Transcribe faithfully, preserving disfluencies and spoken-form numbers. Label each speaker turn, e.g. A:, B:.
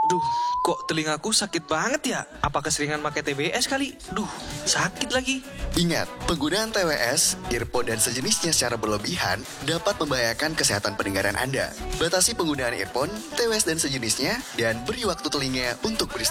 A: Duh, kok telingaku sakit banget ya? Apa keseringan pakai T B S kali? Duh, sakit lagi.
B: Ingat, penggunaan T W S, earphone dan sejenisnya secara berlebihan dapat membahayakan kesehatan pendengaran Anda. Batasi penggunaan earphone, T W S dan sejenisnya, dan beri waktu telinga untuk beristirahat.